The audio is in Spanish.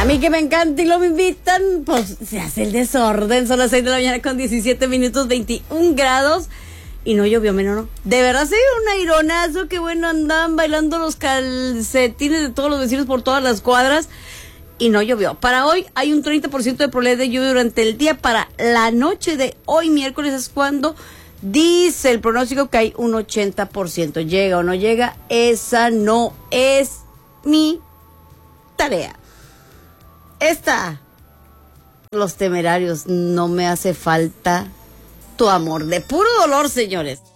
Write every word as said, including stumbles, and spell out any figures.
A mí que me encanta y lo me invitan, pues se hace el desorden. Son las seis de la mañana con diecisiete minutos, veintiún grados. Y no llovió, menos no. De verdad se dio un aironazo, que bueno, andaban bailando los calcetines de todos los vecinos por todas las cuadras. Y no llovió. Para hoy hay un treinta por ciento de probabilidad de lluvia durante el día. Para la noche de hoy, miércoles, es cuando dice el pronóstico que hay un ochenta por ciento. ¿Llega o no llega? Esa no es mi tarea. Esta, Los Temerarios, no me hace falta tu amor. De puro dolor, señores.